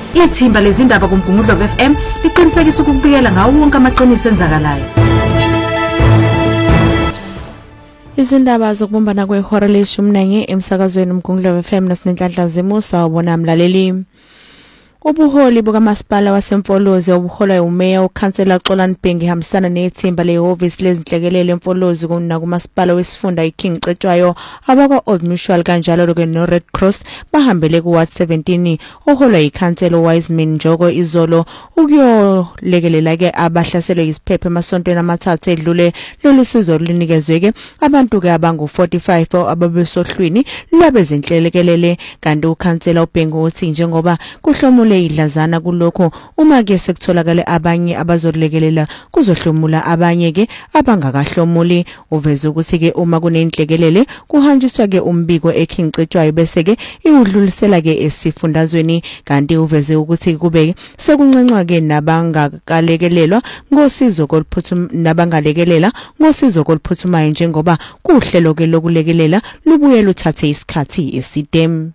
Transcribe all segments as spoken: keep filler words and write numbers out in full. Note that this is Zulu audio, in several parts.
Ithimba lezindaba kuMgungundlo F M liqinisekisa ukubikela ngawo wonke amaqiniso enzakalayo. Izindaba zokubumbana kwehora leshumi nanye emsakazweni uMgungundlo F M nasinenhlanhla zemusa wabona mlaleli. Ubuholi bukamasipala waseMfolozi obuholwa umeya uKhansela Xolani Bhengu ihambisana nethimba lehhovisi lezinhlekelele eMfolozi kuna kumasipala wesifunda iKing Cetshwayo abaka Old Mutual kanjalo ke no Red Cross bahambele ku Ward seventeen oholwa iKhansela Wiseman Njoko izolo ukuyolekelela ke abahlaselwe isiphepho emasontweni amathathu edlule lolu sizo linikezwe ke abantu ke abangu forty-five ababesohlwini lwabezinhlelekelele kanti uKhansela uBhengu uthi njengoba kuhlomula idlazana kulokho uma ke sekutholakala abanye abazolekelela kuzohlomula abanye ke abangakahlomuli uveze ukuthi ke uma kunenhlekelele kuhanjiswa ke umbiko eKing Cetshwayo bese ke iwudlulisela ke esifundazweni kanti uveze ukuthi kube sekuncencwa ke nabangakalekelelwa ngosizo koluphuthuma nabangalekelela ngosizo koluphuthumayo njengoba kuhlelo ke lokulekelela lubuye luthathe isikhathi eside.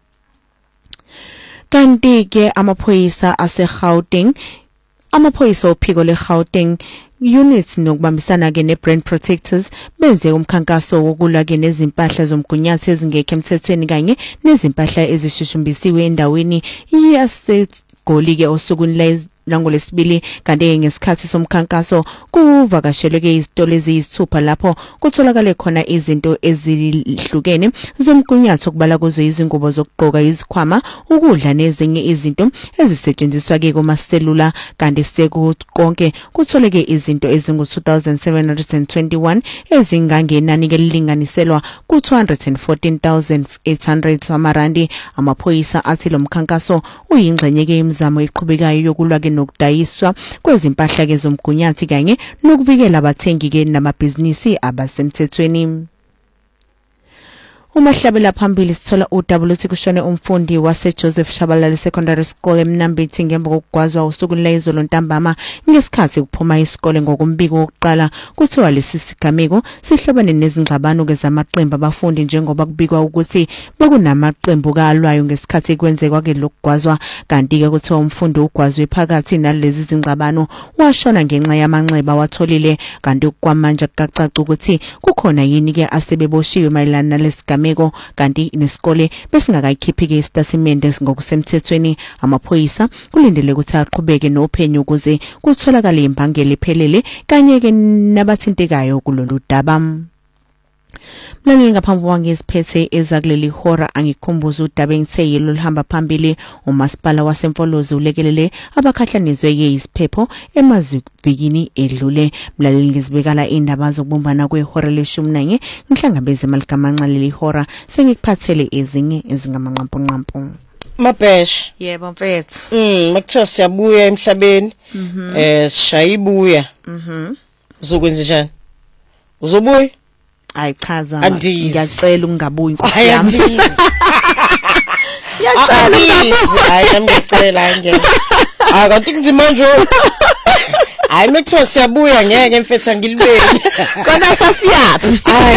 Kanti ke amaphoyisa ase-Gauteng amaphoyisa ophiko le-Gauteng units nokubambisana ke ne-brand protectors benze umkhankaso wokulwa ke nezimpahla zomgunyathi ezingekho emthethweni kanye nezimpahla ezishushumbisiwe endaweni yaseGoli ke osukwini langolesibili kanti ngesikhathi somkhankaso kuvakashelwe ke izitolo eziyisithupha lapho kutholakala khona izinto ezihlukene zomgunyathi okubala kuzo izingubo zokugqoka izikhwama ukudla nezinye izinto ezisetshenziswa ke kumaselula kanti sekukonke kutholeke izinto ezingu two thousand seven hundred twenty-one ezingangenani ke lilinganiselwa ku two hundred fourteen thousand eight hundred amarandi. Amaphoyisa athi lo mkhankaso uyingxenye ke imizamo eqhubekayo yokulwa ke nokudayiswa kwezimpahla ke zomgunyathi kanye nokuvikela abathengi ke namabhizinisi abasemthethweni. Umahlabela phambili sithola uW T kushone umfundi wase Joseph Shabalala Secondary School eMnambithi ngemva kokugwazwa usuku lezolo ntambama ngesikhathi kuphuma isikole ngokumbiko wokuqala kuthiwa lesi sigameko sihlobane nezingxabano ke zamaqembu abafundi njengoba kubikwa ukuthi bekunamaqembu kalwayo ngesikhathi kwenzeka ke lokugwazwa kanti ke kuthiwa umfundi ugwazwe phakathi nalezi zingxabano washona ngenxa yamanxeba watholile kanti kwamanje kucaca ukuthi kukhona yini ke asebeboshiwe mayelana nalesigameko kanti nesikole besingakayikhiphi ke istatimende ngokusemthethweni. Amaphoyisa kulindele ukuthi aqhubeke nophenyo ukuze kutholakale imbangela iphelele kanye ke nabathintekayo kulolu daba. Mlaleli ngaphambi kwangiziphethe ezakuleli hora angikhumbuza udaba engitheyilo lihamba phambili umasipala waseMfolozi ulekelele abakhahlanizwe yisiphepho emazivikini edlule. Mlaleli ngizibekala indaba zokubumbana kwehora leshumi nanye ngihlangabeze maligamanxa leli hora sengikuphathele ezinye ezingamanqampu nqampu. Mabhesh yebo mfethu mm makuthiwa siyabuya emhlabeni eh sishayibuya mhm uzokwenza njani uzobuya ayichaza ngiyacela ungabuyi inkosi yami ngiyacela ungabuyi hayi ngiyacela ngeke akanti kunzima nje hayi makuthiwa siyabuya ngeke mfethu angilibeki kona sasiyaphi hayi